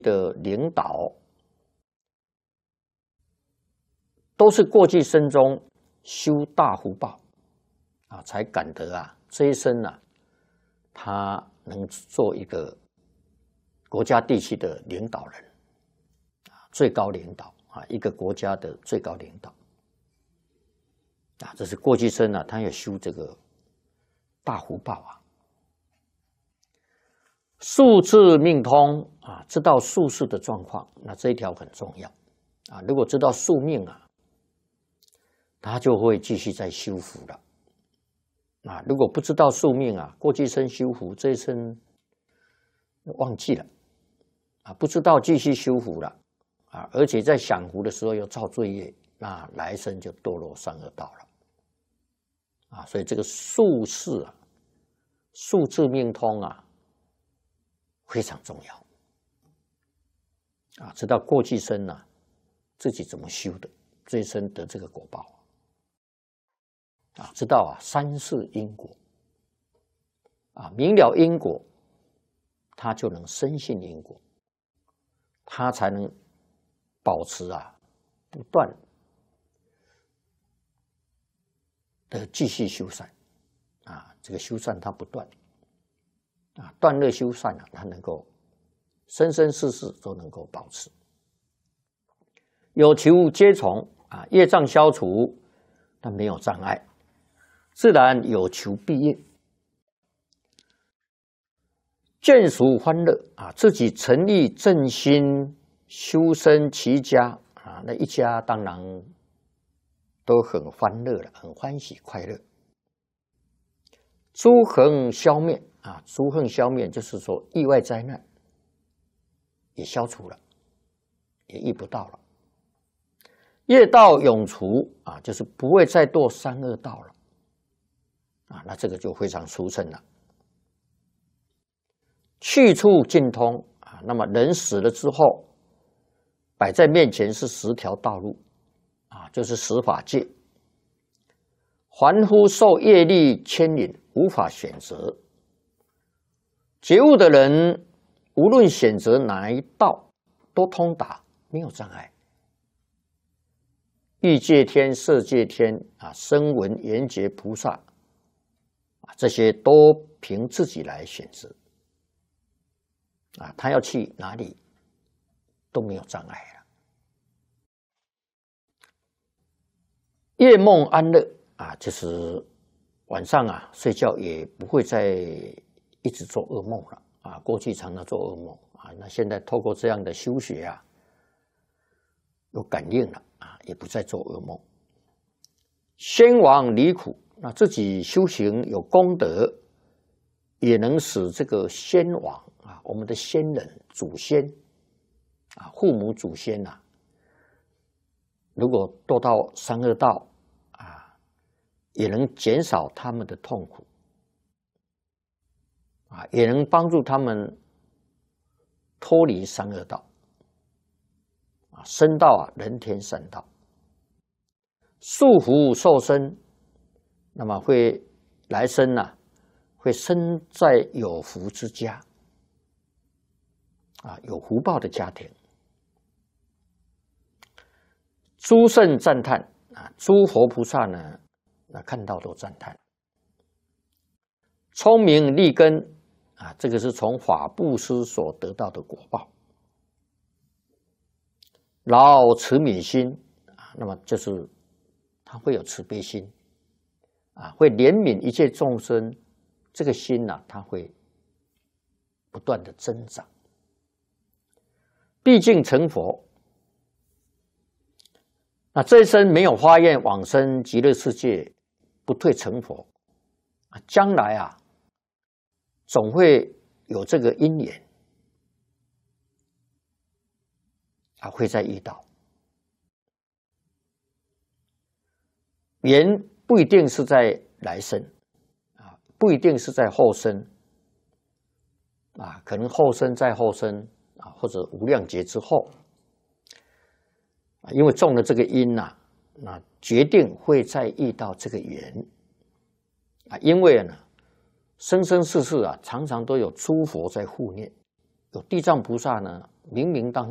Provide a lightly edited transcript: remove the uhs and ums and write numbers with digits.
的领导，都是过去生中修大福报啊，才感得啊这一生啊，他能做一个国家地区的领导人啊，最高领导啊，一个国家的最高领导啊，这是过去生啊，他要修这个大福报啊。数字命通啊，知道数事的状况，那这一条很重要啊。如果知道宿命啊，他就会继续在修福了啊。如果不知道宿命啊，过去生修福，这一生忘记了啊，不知道继续修福了啊，而且在享福的时候又造罪业，那来生就堕落三恶道了啊。所以这个数事啊，数字命通啊，非常重要啊！知道过去生啊，自己怎么修的，这一生得这个果报啊！知道啊，三世因果啊，明了因果，他就能深信因果，他才能保持啊不断的继续修善啊！这个修善它不断。啊，断恶修善啊，它能够生生世世都能够保持。有求皆从啊，业障消除，但没有障碍，自然有求必应。眷属欢乐啊，自己诚意正心修身齐家啊，那一家当然都很欢乐了，很欢喜快乐。诸横消灭。啊，诸横消灭就是说意外灾难也消除了，也遇不到了。业道永除啊，就是不会再堕三恶道了啊，那这个就非常殊胜了。去处尽通啊，那么人死了之后，摆在面前是10条道路啊，就是10法界。凡夫受业力牵引，无法选择。觉悟的人，无论选择哪一道，都通达，没有障碍。欲界天、色界天啊，声闻缘觉菩萨啊，这些都凭自己来选择啊，他要去哪里都没有障碍了。夜梦安乐啊，就是晚上啊睡觉也不会再一直做噩梦了啊！过去常常做噩梦啊，那现在透过这样的修学啊，有感应了啊，也不再做噩梦。先王离苦，那自己修行有功德，也能使这个先王啊，我们的先人、祖先啊、父母、祖先呐，如果堕到三恶道啊，也能减少他们的痛苦。啊，也能帮助他们脱离三恶道，啊，升到啊人天三道，束福受身，那么会来生呢，会生在有福之家，啊，有福报的家庭。诸圣赞叹啊，诸佛菩萨呢，那看到都赞叹。聪明利根。啊，这个是从法布施所得到的果报。饶慈悯心啊，那么就是他会有慈悲心啊，会怜悯一切众生，这个心呢，它会不断的增长。毕竟成佛，那这一生没有发愿往生极乐世界，不退成佛啊，将来啊。总会有这个因缘啊，会再遇到。缘不一定是在来生啊，不一定是在后生啊，可能后生再后生啊，或者无量劫之后啊，因为种了这个因呐，那决定会再遇到这个缘啊，因为呢。生生世世啊，常常都有诸佛在护念，有地藏菩萨呢明明